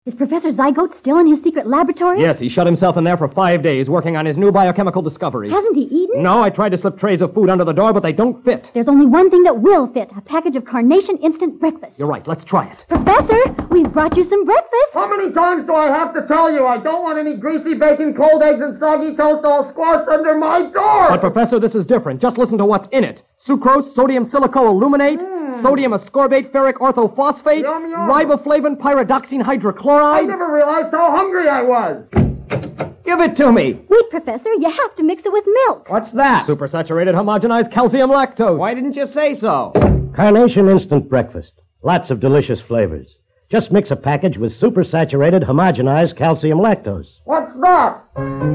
Is Professor Zygote still in his secret laboratory? Yes, he shut himself in there for 5 days working on his new biochemical discovery. Hasn't he eaten? No, I tried to slip trays of food under the door, but they don't fit. There's only one thing that will fit, a package of Carnation Instant Breakfast. You're right, let's try it. Professor, we've brought you some breakfast. How many times do I have to tell you I don't want any greasy bacon, cold eggs, and soggy toast all squashed under my door? But, Professor, this is different. Just listen to what's in it. Sucrose, sodium silicoaluminate, sodium ascorbate ferric orthophosphate, Yum, yum. riboflavin pyridoxine hydrochloride. I never realized how hungry I was. Give it to me. Wait, Professor, you have to mix it with milk. What's that? Supersaturated homogenized calcium lactose. Why didn't you say so? Carnation Instant Breakfast. Lots of delicious flavors. Just mix a package with supersaturated homogenized calcium lactose. What's that?